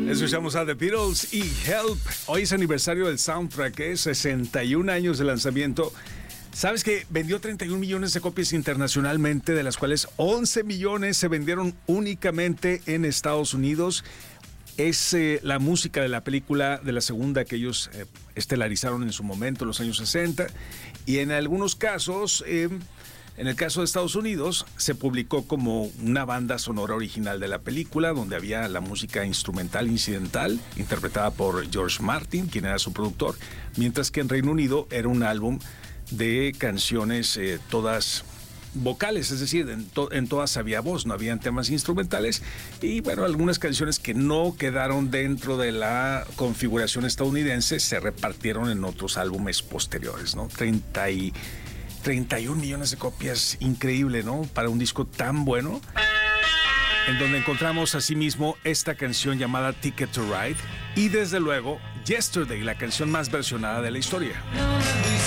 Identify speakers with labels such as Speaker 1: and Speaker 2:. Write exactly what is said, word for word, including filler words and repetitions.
Speaker 1: Escuchamos a The Beatles y Help. Hoy es aniversario del soundtrack, es sesenta y un años de lanzamiento. ¿Sabes que vendió treinta y un millones de copias internacionalmente, de las cuales once millones se vendieron únicamente en Estados Unidos? Es eh, la música de la película de la segunda que ellos eh, estelarizaron en su momento, en los años sesenta. Y en algunos casos, eh, en el caso de Estados Unidos, se publicó como una banda sonora original de la película, donde había la música instrumental incidental, interpretada por George Martin, quien era su productor, mientras que en Reino Unido era un álbum de canciones eh, todas vocales, es decir, en, to- en todas había voz, no habían temas instrumentales, y bueno, algunas canciones que no quedaron dentro de la configuración estadounidense se repartieron en otros álbumes posteriores, ¿no? treinta y, treinta y un millones de copias, increíble, ¿no? Para un disco tan bueno, en donde encontramos asimismo esta canción llamada Ticket to Ride y desde luego Yesterday, la canción más versionada de la historia.